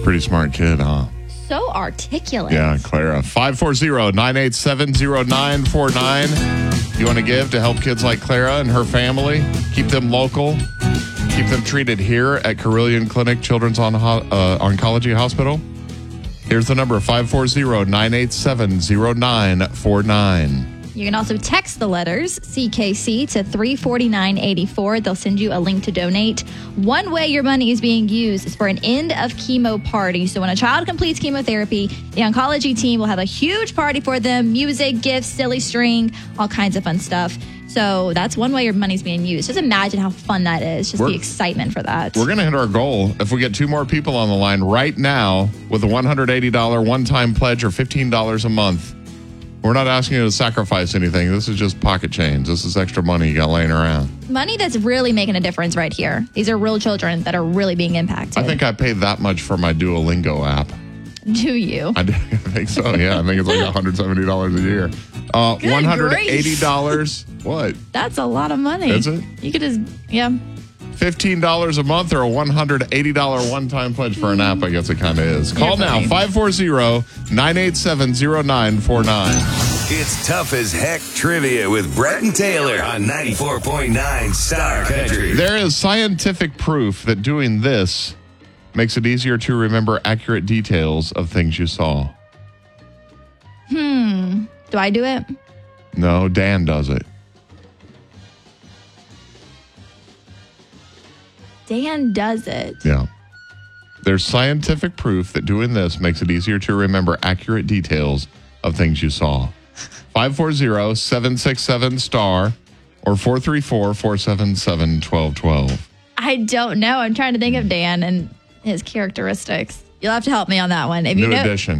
Pretty smart kid, huh? So articulate. Yeah, Clara. 540-987-0949. You want to give to help kids like Clara and her family? Keep them local. Keep them treated here at Carilion Clinic Children's Oncology Hospital. Here's the number, 540-987-0949. You can also text the letters CKC to 34984. They'll send you a link to donate. One way your money is being used is for an end of chemo party. So when a child completes chemotherapy, the oncology team will have a huge party for them. Music, gifts, silly string, all kinds of fun stuff. So that's one way your money's being used. Just imagine how fun that is. Just the excitement for that. We're going to hit our goal if we get 2 more people on the line right now with a $180 one-time pledge or $15 a month. We're not asking you to sacrifice anything. This is just pocket change. This is extra money you got laying around. Money that's really making a difference right here. These are real children that are really being impacted. I think I paid that much for my Duolingo app. Do you? I think so, yeah. I think it's like $170 a year. $180. What? That's a lot of money. Is it? You could just, yeah. $15 a month or a $180 one-time pledge for an app, I guess it kind of is. Call now, 540-987-0949. It's Tough as Heck Trivia with Brett and Taylor on 94.9 Star Country. There is scientific proof that doing this makes it easier to remember accurate details of things you saw. Do I do it? No, Dan does it. Dan does it. Yeah. There's scientific proof that doing this makes it easier to remember accurate details of things you saw. 540-767-STAR or 434-477-1212. I don't know. I'm trying to think of Dan and his characteristics. You'll have to help me on that one. If New edition.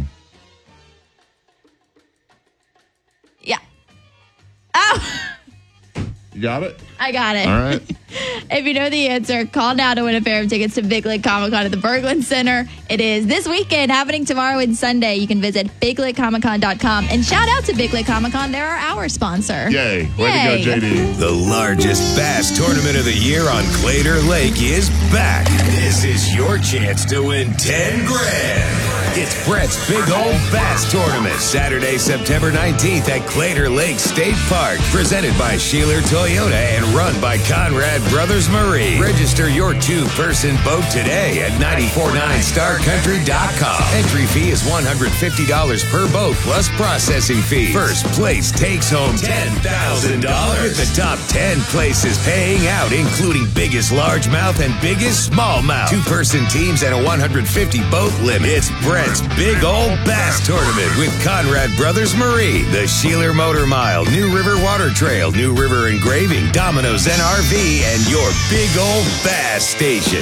Yeah. Oh! You got it? I got it. All right. If you know the answer, call now to win a pair of tickets to Big Lick Comic Con at the Berglund Center. It is this weekend, happening tomorrow and Sunday. You can visit BigLickComicCon.com. And shout out to Big Lick Comic Con. They're our sponsor. Yay. Way to go, JD. The largest bass tournament of the year on Clater Lake is back. This is your chance to win 10 grand. It's Brett's Big Old Bass Tournament, Saturday, September 19th at Clater Lake State Park. Presented by Sheeler Toyota and run by Conrad Brothers Marine. Register your 2-person boat today at 949starcountry.com. Entry fee is $150 per boat plus processing fee. First place takes home $10,000. With the top 10 places paying out, including biggest largemouth and biggest smallmouth. 2-person teams and a 150 boat limit. It's Brett's Big Old Bass Tournament with Conrad Brothers Marine, the Sheeler Motor Mile, New River Water Trail, New River Engraving, Domino's NRV, and your Big Old Bass Station.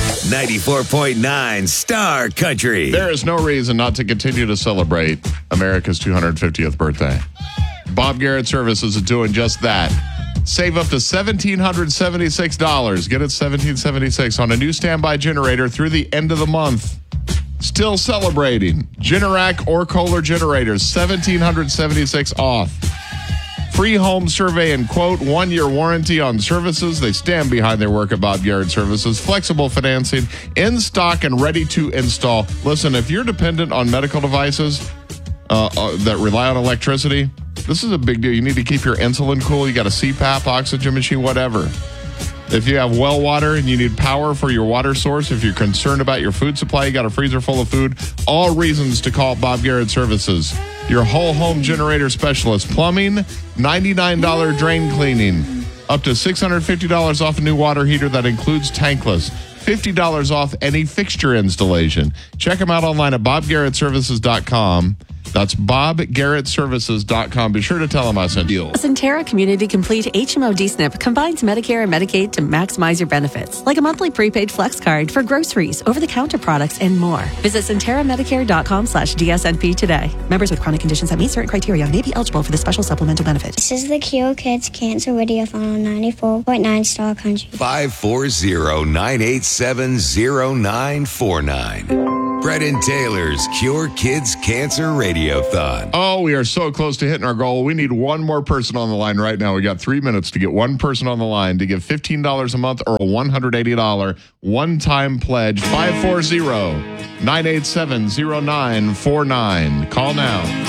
94.9 Star Country. There is no reason not to continue to celebrate America's 250th birthday. Bob Garrett Services is doing just that. Save up to $1,776. Get it $1,776 on a new standby generator through the end of the month. Still celebrating. Generac or Kohler generators, $1,776 off. Free home survey and quote, 1-year warranty on services. They stand behind their work at Bob Garrett Services. Flexible financing, in stock and ready to install. Listen, if you're dependent on medical devices that rely on electricity, this is a big deal. You need to keep your insulin cool. You got a CPAP, oxygen machine, whatever. If you have well water and you need power for your water source, if you're concerned about your food supply, you got a freezer full of food, all reasons to call Bob Garrett Services. Your whole home generator specialist. Plumbing, $99 drain cleaning. Up to $650 off a new water heater that includes tankless. $50 off any fixture installation. Check them out online at bobgarrettservices.com. That's bobgarrettservices.com. Be sure to tell them I sent you. Centera Community Complete HMO DSNP combines Medicare and Medicaid to maximize your benefits, like a monthly prepaid flex card for groceries, over-the-counter products, and more. Visit CenteraMedicare.com/DSNP today. Members with chronic conditions that meet certain criteria may be eligible for this special supplemental benefit. This is the Keo Kids Cancer Radiothon on 94.9 Star Country. 540-987-0949. Brett and Taylor's Cure Kids Cancer Radiothon. Oh, we are so close to hitting our goal. We need one more person on the line right now. We got 3 minutes to get one person on the line to give $15 a month or a $180 one-time pledge. 540-987-0949. Call now.